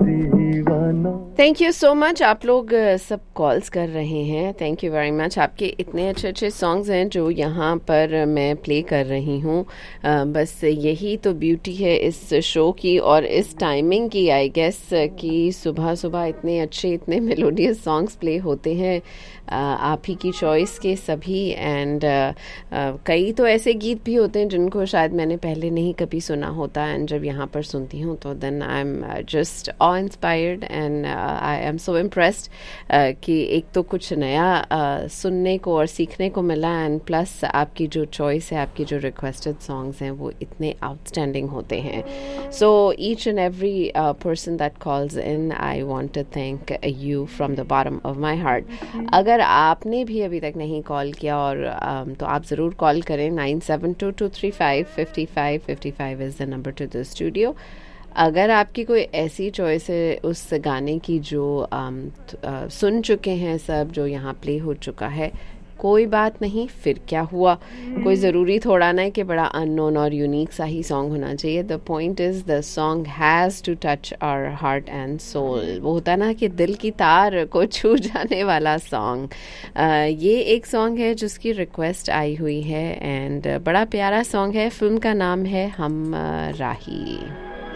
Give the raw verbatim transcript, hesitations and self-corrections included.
Thank you so much. आप लोग सब कॉल्स कर रहे हैं, थैंक यू वेरी मच। आपके इतने अच्छे अच्छे सॉन्ग्स हैं जो यहाँ पर मैं प्ले कर रही हूँ। बस यही तो ब्यूटी है इस शो की और इस टाइमिंग की, आई गेस, कि सुबह सुबह इतने अच्छे इतने मेलोडियस सॉन्ग्स प्ले होते हैं आप ही की चॉइस के सभी। एंड कई तो ऐसे गीत भी होते हैं जिनको शायद मैंने पहले नहीं कभी सुना होता, एंड जब यहाँ पर सुनती हूँ तो then I am just of inspired and I am so impressed कि एक तो कुछ नया uh, सुनने को और सीखने को मिला, एंड प्लस आपकी जो चॉइस है, आपकी जो रिक्वेस्टेड सॉन्ग्स हैं वो इतने आउटस्टैंडिंग होते हैं। So each and every person that calls in, I want to thank you from the bottom of my heart. अगर आपने भी अभी तक नहीं कॉल किया और um, तो आप ज़रूर कॉल करें। Nine seven to to three five fifty five fifty five is the number two the studio. अगर आपकी कोई ऐसी चॉइस है उस गाने की जो um, uh, सुन चुके हैं सब, जो यहाँ प्ले हो चुका है, कोई बात नहीं, फिर क्या हुआ। कोई ज़रूरी थोड़ा ना है कि बड़ा अननोन और यूनिक सा ही सॉन्ग होना चाहिए। The point is the song has to touch our heart and soul. वो होता ना कि दिल की तार को छू जाने वाला सॉन्ग। ये एक सॉन्ग है जिसकी रिक्वेस्ट आई हुई है, एंड बड़ा प्यारा सॉन्ग है। फिल्म का नाम है हम राही।